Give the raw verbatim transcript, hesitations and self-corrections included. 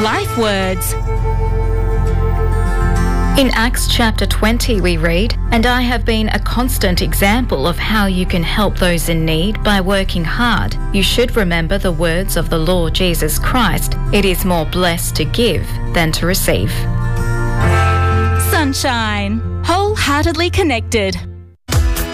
Life Words. In Acts chapter twenty we read, "And I have been a constant example of how you can help those in need by working hard. You should remember the words of the Lord Jesus Christ. It is more blessed to give than to receive." Sunshine. Wholeheartedly connected.